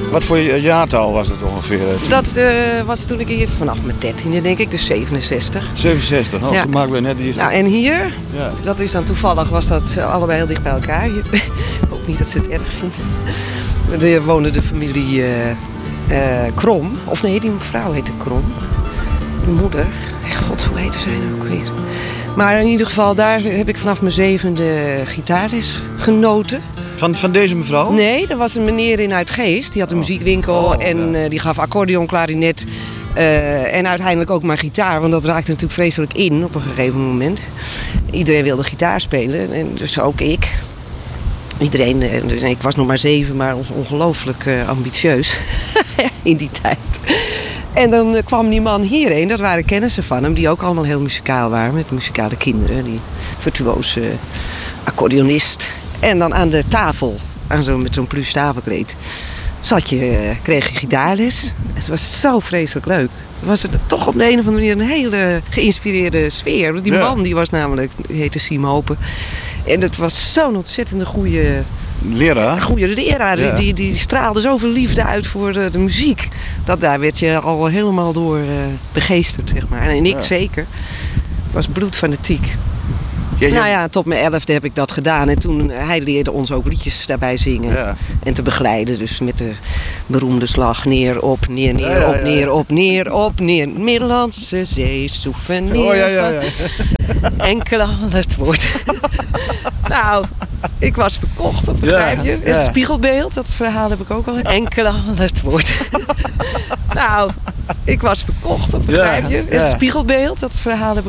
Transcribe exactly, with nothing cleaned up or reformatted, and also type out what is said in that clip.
Wat voor jaartal was het ongeveer? Dat uh, was toen ik hier vanaf mijn dertiende denk ik, dus zevenenzestig. zevenenzestig, oh, ja. Toen maken we net die... Nou, en hier, ja. dat is dan toevallig, was dat allebei heel dicht bij elkaar. Ik hoop niet dat ze het erg vinden. Er woonde de familie uh, uh, Krom, of nee, die vrouw heette Krom. Die moeder, god, hoe heette zij nou ook weer? Maar in ieder geval, daar heb ik vanaf mijn zevende gitaarles genoten. Van, van deze mevrouw? Nee, er was een meneer in Uitgeest. Die had een oh. muziekwinkel oh, en ja. uh, die gaf accordeon, klarinet uh, en uiteindelijk ook maar gitaar. Want dat raakte natuurlijk vreselijk in op een gegeven moment. Iedereen wilde gitaar spelen en dus ook ik. Iedereen, dus ik was nog maar zeven, maar ongelooflijk uh, ambitieus in die tijd. En dan uh, kwam die man hierheen, dat waren kennissen van hem, die ook allemaal heel muzikaal waren, met muzikale kinderen. Die virtuoze uh, accordeonist. En dan aan de tafel, aan zo, met zo'n pluche tafelkleed, zat je, uh, kreeg je gitaarles. Het was zo vreselijk leuk. Het was het toch op de een of andere manier een hele geïnspireerde sfeer. Die ja. man die was namelijk, die heette Siem Hopen. En het was zo'n ontzettende goede leraar. Goede leraar. Ja. Die, die straalde zoveel liefde uit voor de, de muziek. Dat daar werd je al helemaal door uh, begeesterd, zeg maar. En ik ja. zeker. Ik was bloedfanatiek. Ja, ja. Nou ja, tot mijn elfde heb ik dat gedaan. En toen, hij leerde ons ook liedjes daarbij zingen. Ja. En te begeleiden. Dus met de beroemde slag neer, op, neer, neer, ja, ja, op, neer, op, neer, op, neer. Middellandse Zee, souvenir. Oh, ja, ja, ja. Enkel al het woord. Nou, ik was verkocht, dat begrijp je. Ja, ja. Een spiegelbeeld, dat verhaal heb ik ook al. Enkel al het woord. Nou, ik was verkocht, dat begrijp je. Een ja, ja. spiegelbeeld, dat verhaal heb ik